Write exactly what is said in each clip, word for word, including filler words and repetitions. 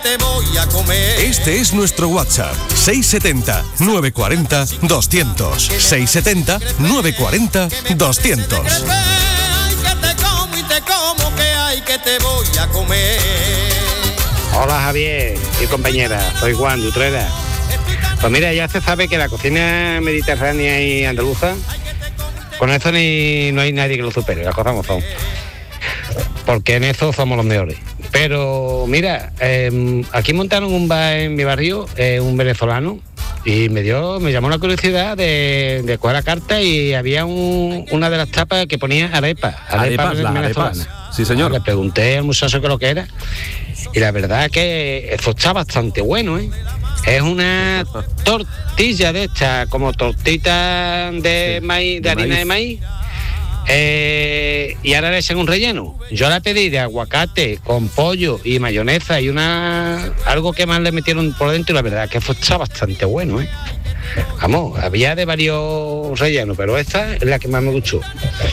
Te voy a comer. Este es nuestro WhatsApp, seis setenta, novecientos cuarenta, doscientos. seis setenta, novecientos cuarenta, doscientos. Ay, que te como y te como, que hay que te voy a comer. Hola Javier y compañera, soy Juan de Utrera. Pues mira, ya se sabe que la cocina mediterránea y andaluza, con eso ni no hay nadie que lo supere, las cosas como son. Porque en eso somos los mejores. Pero mira, eh, aquí montaron un bar en mi barrio, eh, un venezolano, y me dio, me llamó la curiosidad de, de coger la carta y había un, una de las tapas que ponía arepa, arepa arepas, las arepas. Sí, señor. Le pregunté al muchacho qué lo que era y la verdad que eso está bastante bueno, ¿eh? Es una tortilla de esta, como tortita de sí, maíz, de, de harina maíz. de maíz. Eh, y ahora le echan un relleno. Yo la pedí de aguacate con pollo y mayonesa y una algo que más le metieron por dentro y la verdad que fue está bastante bueno, ¿eh? Vamos, había de varios rellenos, pero esta es la que más me gustó.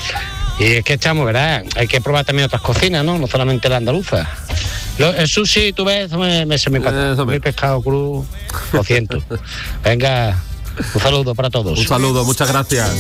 Y es que estamos, ¿verdad? Hay que probar también otras cocinas, ¿no? No solamente la andaluza. Lo, el sushi, tú ves, me, me, se me pasa. El pescado crudo, lo siento. Venga, un saludo para todos. Un saludo, muchas gracias.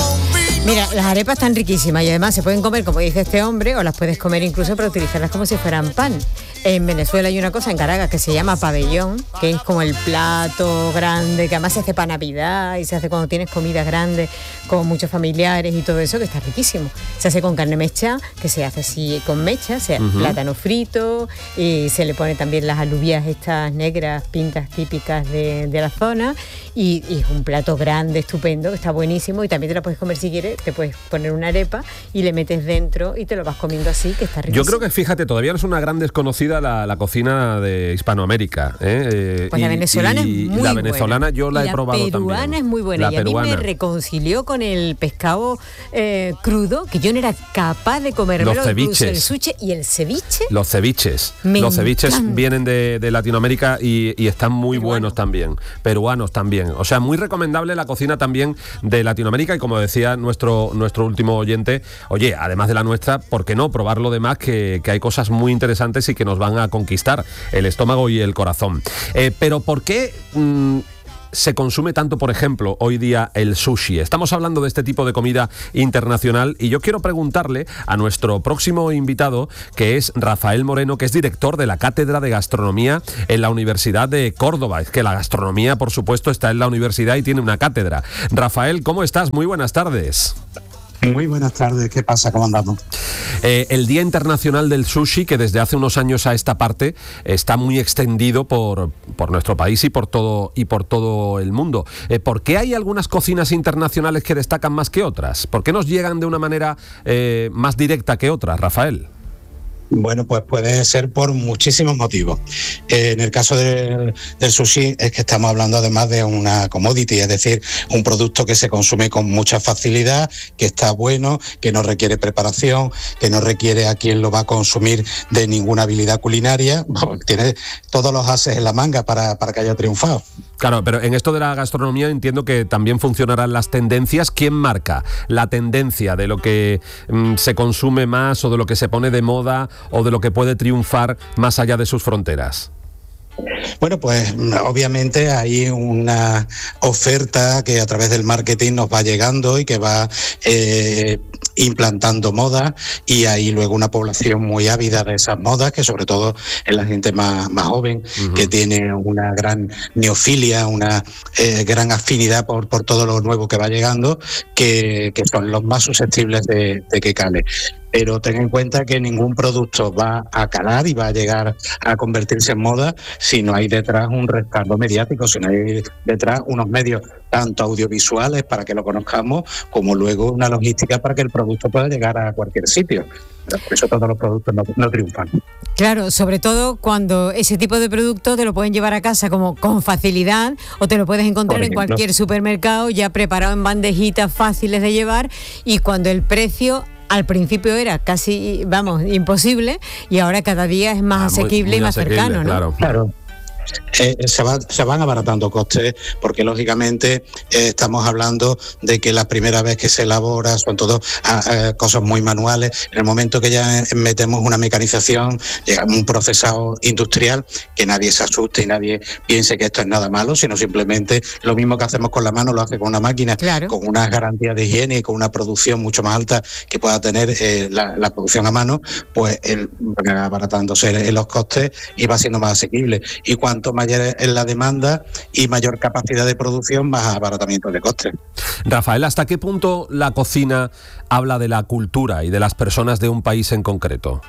Mira, las arepas están riquísimas y además se pueden comer, como dice este hombre, o las puedes comer incluso para utilizarlas como si fueran pan. En Venezuela hay una cosa, en Caracas, que se llama pabellón, que es como el plato grande, que además se hace para Navidad y se hace cuando tienes comidas grandes con muchos familiares y todo eso, que está riquísimo. Se hace con carne mecha, que se hace así con mecha, o sea, uh-huh. plátano frito, y se le pone también las alubias estas negras, pintas típicas de, de la zona, y, y es un plato grande, estupendo, que está buenísimo, y también te la puedes comer si quieres, te puedes poner una arepa y le metes dentro y te lo vas comiendo así, que está riquísimo. Yo creo que, fíjate, todavía no es una gran desconocida la, la cocina de Hispanoamérica. ¿eh? Pues y, la venezolana y, es muy La venezolana buena. yo la y he probado también. La peruana es muy buena la y a peruana. mí me reconcilió con el pescado eh, crudo, que yo no era capaz de comerlo. Los ceviches. El sushi y el ceviche. Los ceviches. Me Los ceviches encanta. vienen de, de Latinoamérica y, y están muy Peruano. buenos también. Peruanos también. O sea, muy recomendable la cocina también de Latinoamérica y, como decía nuestro, nuestro último oyente, oye, además de la nuestra, ¿por qué no probar lo demás? Que, que hay cosas muy interesantes y que nos van a conquistar el estómago y el corazón. Eh, pero ¿por qué mmm, se consume tanto, por ejemplo, hoy día el sushi? Estamos hablando de este tipo de comida internacional y yo quiero preguntarle a nuestro próximo invitado, que es Rafael Moreno, que es director de la Cátedra de Gastronomía en la Universidad de Córdoba. Es que la gastronomía, por supuesto, está en la universidad y tiene una cátedra. Rafael, ¿cómo estás? Muy buenas tardes. Muy buenas tardes, ¿qué pasa? ¿Cómo andamos? Eh, el Día Internacional del Sushi, que desde hace unos años a esta parte está muy extendido por, por nuestro país y por todo, y por todo el mundo. Eh, ¿Por qué hay algunas cocinas internacionales que destacan más que otras? ¿Por qué nos llegan de una manera eh, más directa que otras, Rafael? Bueno, pues puede ser por muchísimos motivos. Eh, en el caso del, del sushi es que estamos hablando además de una commodity, es decir, un producto que se consume con mucha facilidad, que está bueno, que no requiere preparación, que no requiere a quien lo va a consumir de ninguna habilidad culinaria. Bueno, tiene todos los ases en la manga para, para que haya triunfado. Claro, pero en esto de la gastronomía entiendo que también funcionarán las tendencias. ¿Quién marca la tendencia de lo que mmm, se consume más o de lo que se pone de moda o de lo que puede triunfar más allá de sus fronteras? Bueno, pues obviamente hay una oferta que a través del marketing nos va llegando y que va eh, implantando modas, y hay luego una población muy ávida de esas modas, que sobre todo es la gente más, más joven, uh-huh. que tiene una gran neofilia, una eh, gran afinidad por, por todo lo nuevo que va llegando, que, que son los más susceptibles de, de que cale. Pero ten en cuenta que ningún producto va a calar y va a llegar a convertirse en moda si no hay detrás un respaldo mediático, si no hay detrás unos medios tanto audiovisuales para que lo conozcamos, como luego una logística para que el producto pueda llegar a cualquier sitio. Por eso todos los productos no, no triunfan. Claro, sobre todo cuando ese tipo de producto te lo pueden llevar a casa como con facilidad, o te lo puedes encontrar en cualquier supermercado ya preparado en bandejitas fáciles de llevar, y cuando el precio al principio era casi, vamos, imposible, y ahora cada día es más ah, asequible muy, muy y más asequible, cercano, ¿no? Claro. claro. Eh, se, va, se van abaratando costes porque lógicamente eh, estamos hablando de que la primera vez que se elabora son todo a, a, cosas muy manuales. En el momento que ya metemos una mecanización, llegamos a un procesado industrial, que nadie se asuste y nadie piense que esto es nada malo, sino simplemente lo mismo que hacemos con la mano lo hace con una máquina, claro, con una garantía de higiene y con una producción mucho más alta que pueda tener eh, la, la producción a mano, pues el, abaratándose en los costes y va siendo más asequible. Y cuanto mayor es la demanda y mayor capacidad de producción, más abaratamiento de costes. Rafael, ¿hasta qué punto la cocina habla de la cultura y de las personas de un país en concreto?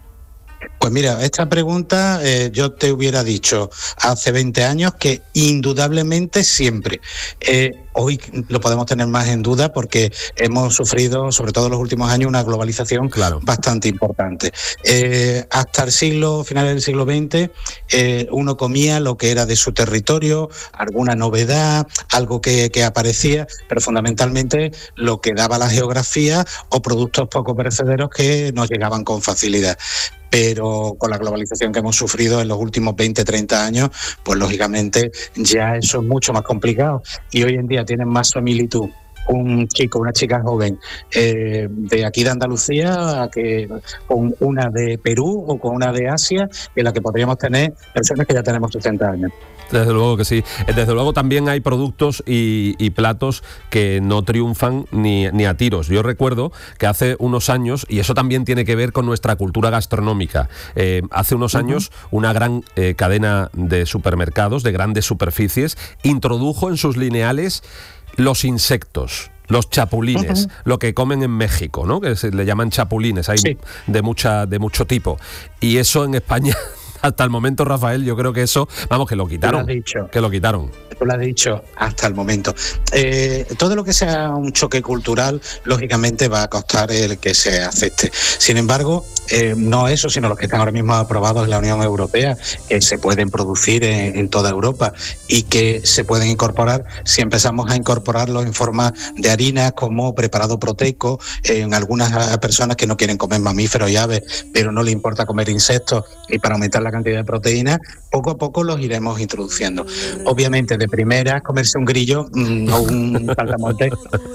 Pues mira, esta pregunta eh, yo te hubiera dicho hace veinte años que indudablemente siempre. Eh, hoy lo podemos tener más en duda porque hemos sufrido, sobre todo en los últimos años, una globalización claro. bastante importante. Eh, hasta el siglo, finales del siglo veinte, eh, uno comía lo que era de su territorio, alguna novedad, algo que, que aparecía, pero fundamentalmente lo que daba la geografía o productos poco perecederos que nos llegaban con facilidad. Pero con la globalización que hemos sufrido en los últimos veinte, treinta años, pues lógicamente ya eso es mucho más complicado. Y hoy en día tienen más similitud un chico, una chica joven eh, de aquí de Andalucía que con una de Perú o con una de Asia, que la que podríamos tener personas que ya tenemos sesenta años. Desde luego que sí. Desde luego también hay productos y, y platos que no triunfan ni, ni a tiros. Yo recuerdo que hace unos años, y eso también tiene que ver con nuestra cultura gastronómica, eh, hace unos uh-huh. años una gran eh, cadena de supermercados, de grandes superficies, introdujo en sus lineales los insectos, los chapulines, uh-huh. lo que comen en México, ¿no? Que se le llaman chapulines, hay sí. de mucha de mucho tipo. Y eso en España, hasta el momento, Rafael, yo creo que eso, vamos, que lo quitaron. Tú lo has dicho. Que lo quitaron. Tú lo has dicho, hasta el momento. Eh, todo lo que sea un choque cultural, lógicamente va a costar el que se acepte. Sin embargo, eh, no eso, sino los que están ahora mismo aprobados en la Unión Europea, que se pueden producir en, en toda Europa y que se pueden incorporar, si empezamos a incorporarlo en forma de harina como preparado proteico, eh, en algunas personas que no quieren comer mamíferos y aves, pero no le importa comer insectos, y para aumentar la cantidad de proteínas, poco a poco los iremos introduciendo. Obviamente, de primera, comerse un grillo mmm, o un saltamonte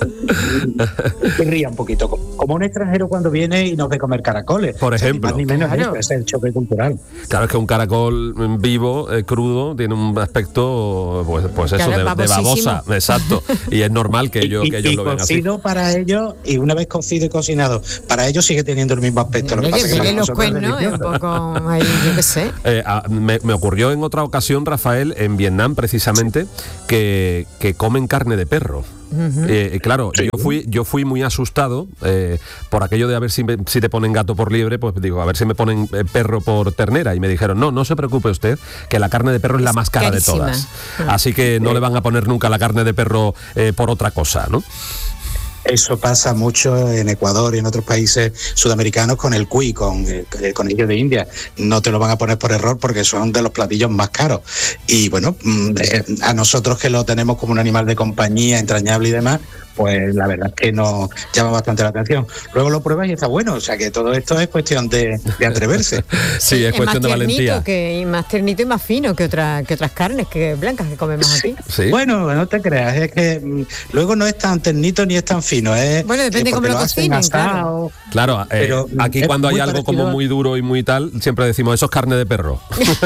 que ría un poquito, como un extranjero cuando viene y nos ve comer caracoles. Por ejemplo. O sea, ni más ni menos claro. Eso, es el choque cultural. Claro, es que un caracol vivo, eh, crudo, tiene un aspecto, pues, pues eso, de, de babosa. Exacto. Y es normal que ellos, y, que ellos y lo vean así. Y cocido para ellos, y una vez cocido y cocinado, para ellos sigue teniendo el mismo aspecto. Lo que pasa es que los cuernos, un poco ahí, yo qué sé. Eh, a, me, me ocurrió en otra ocasión, Rafael, en Vietnam precisamente, que, que comen carne de perro. Uh-huh. Eh, claro, sí. yo fui yo fui muy asustado eh, por aquello de a ver si, me, si te ponen gato por liebre, pues digo, a ver si me ponen eh, perro por ternera, y me dijeron, no, no se preocupe usted, que la carne de perro es la más cara carísima de todas. Uh-huh. Así que no le van a poner nunca la carne de perro eh, por otra cosa, ¿no? Eso pasa mucho en Ecuador y en otros países sudamericanos con el cuy, con el conejillo de India. No te lo van a poner por error porque son de los platillos más caros. Y bueno, a nosotros que lo tenemos como un animal de compañía, entrañable y demás, pues la verdad es que nos llama bastante la atención. Luego lo pruebas y está bueno, o sea que todo esto es cuestión de, de atreverse. Sí, es, es cuestión de valentía. Que, y más ternito y más fino que, otra, que otras carnes que blancas que comemos sí, aquí. Sí. Bueno, no te creas, es que mm, luego no es tan ternito ni es tan fino. ¿eh? Bueno, depende eh, cómo lo, lo cocinen, asado, claro. Claro, eh, pero aquí cuando hay algo como muy duro y muy tal, siempre decimos, eso es carne de perro.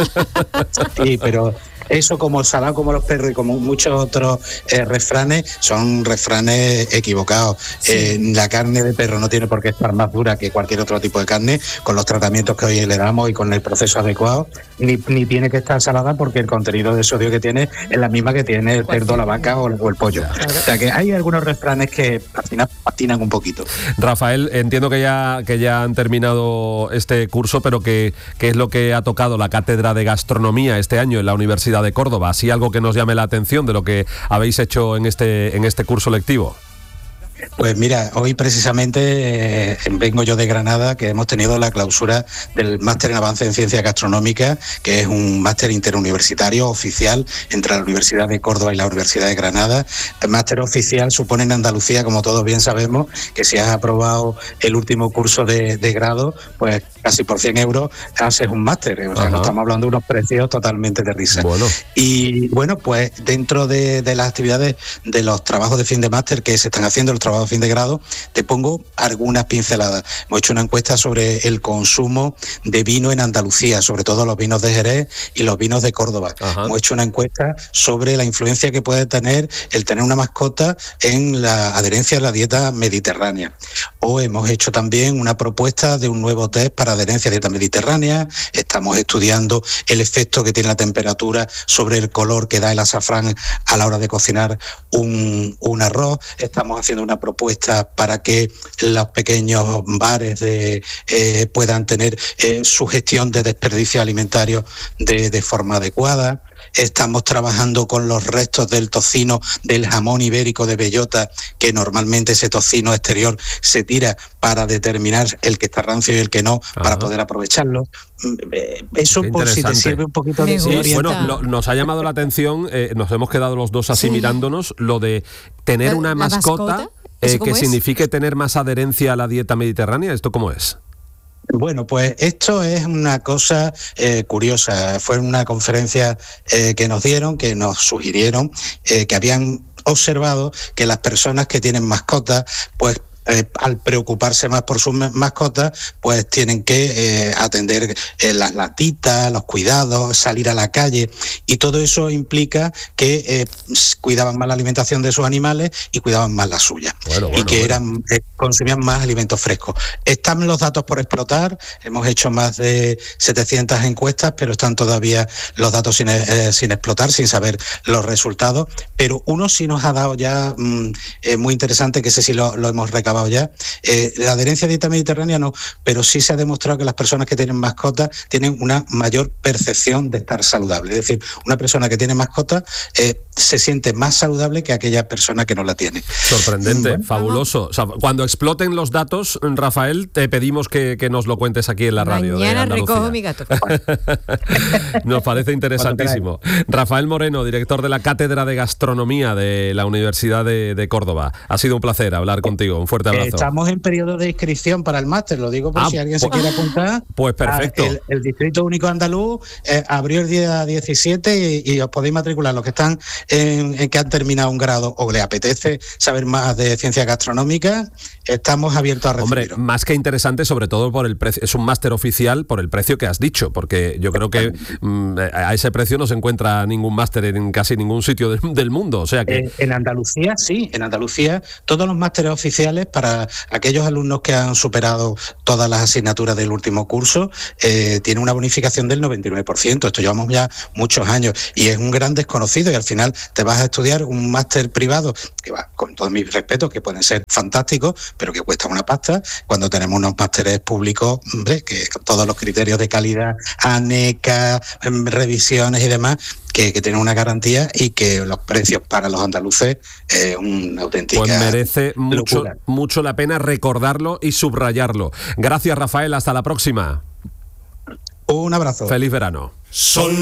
Sí, pero eso, como salado como los perros y como muchos otros eh, refranes, son refranes equivocados. Sí. Eh, la carne de perro no tiene por qué estar más dura que cualquier otro tipo de carne, con los tratamientos que hoy le damos y con el proceso adecuado, ni, ni tiene que estar salada porque el contenido de sodio que tiene es la misma que tiene el cerdo, la vaca o, o el pollo. Claro. O sea que hay algunos refranes que al final patinan un poquito. Rafael, entiendo que ya, que ya han terminado este curso, pero que, que es lo que ha tocado la cátedra de gastronomía este año en la Universidad de Córdoba. ¿Así algo que nos llame la atención de lo que habéis hecho en este, en este curso lectivo? Pues mira, hoy precisamente eh, vengo yo de Granada, que hemos tenido la clausura del Máster en Avance en Ciencia Gastronómica, que es un máster interuniversitario oficial entre la Universidad de Córdoba y la Universidad de Granada. El máster oficial supone en Andalucía, como todos bien sabemos, que si has aprobado el último curso de, de grado, pues casi por cien euros haces un máster, o sea, Ajá. no estamos hablando de unos precios totalmente de risa. Bueno. Y bueno, pues dentro de, de las actividades de los trabajos de fin de máster que se están haciendo, los trabajos de fin de grado, te pongo algunas pinceladas. Hemos hecho una encuesta sobre el consumo de vino en Andalucía, sobre todo los vinos de Jerez y los vinos de Córdoba. Ajá. Hemos hecho una encuesta sobre la influencia que puede tener el tener una mascota en la adherencia a la dieta mediterránea. O hemos hecho también una propuesta de un nuevo test para adherencia a dieta mediterránea. Estamos estudiando el efecto que tiene la temperatura sobre el color que da el azafrán a la hora de cocinar un, un arroz. Estamos haciendo una propuesta para que los pequeños bares de, eh, puedan tener eh, su gestión de desperdicio alimentario de, de forma adecuada. Estamos trabajando con los restos del tocino del jamón ibérico de bellota, que normalmente ese tocino exterior se tira para determinar el que está rancio y el que no, Ajá. para poder aprovecharlo. Eso Qué por si te interesante. sirve un poquito de Me Sí, gusta. bueno, lo- nos ha llamado la atención, eh, nos hemos quedado los dos así Sí. mirándonos, lo de tener ¿La- una la mascota, mascota? eh, ¿Eso que cómo es? signifique tener más adherencia a la dieta mediterránea. ¿Esto cómo es? Bueno, pues esto es una cosa eh, curiosa. Fue una conferencia eh, que nos dieron, que nos sugirieron, eh, que habían observado que las personas que tienen mascotas, pues Eh, al preocuparse más por sus mascotas, pues tienen que eh, atender eh, las latitas, los cuidados, salir a la calle, y todo eso implica que eh, cuidaban más la alimentación de sus animales y cuidaban más la suya, Bueno, bueno, y que bueno. eran eh, consumían más alimentos frescos. Están los datos por explotar, hemos hecho más de setecientas encuestas, pero están todavía los datos sin, eh, sin explotar, sin saber los resultados, pero uno sí nos ha dado ya mm, eh, muy interesante, que ese sí lo, lo hemos recabado ya. Eh, la adherencia a dieta mediterránea no, pero sí se ha demostrado que las personas que tienen mascotas tienen una mayor percepción de estar saludable. Es decir, una persona que tiene mascota eh, se siente más saludable que aquella persona que no la tiene. Sorprendente, Bueno. fabuloso. O sea, cuando exploten los datos, Rafael, te pedimos que, que nos lo cuentes aquí en la radio. de Mañana Andalucía. recojo mi gato. Nos parece interesantísimo. Rafael Moreno, director de la Cátedra de Gastronomía de la Universidad de, de Córdoba. Ha sido un placer hablar contigo. Un fuerte abrazo. Estamos en periodo de inscripción para el máster, lo digo por Ah, si alguien se pues- quiere apuntar. pues perfecto. Ah, El, el Distrito Único Andaluz eh, abrió el día diecisiete y, y os podéis matricular los que están en, en que han terminado un grado o les apetece saber más de ciencias gastronómicas. Estamos abiertos a Hombre, recibir. más que interesante, sobre todo por el precio. Es un máster oficial por el precio que has dicho, porque yo creo que mm, a ese precio no se encuentra ningún máster en casi ningún sitio del, del mundo. O sea que. Eh, en Andalucía, sí, en Andalucía todos los másteres oficiales para aquellos alumnos que han superado todas las asignaturas del último curso eh, tienen una bonificación del noventa y nueve por ciento. Esto llevamos ya muchos años y es un gran desconocido, y al final te vas a estudiar un máster privado que va, con todos mis respetos, que pueden ser fantásticos, pero que cuesta una pasta, cuando tenemos unos másteres públicos, hombre, que con todos los criterios de calidad, ANECA, em, revisiones y demás, que, que tienen una garantía, y que los precios para los andaluces es eh, una auténtica Pues merece mucho, locura. mucho la pena recordarlo y subrayarlo. Gracias, Rafael. Hasta la próxima. Un abrazo. Feliz verano. Sol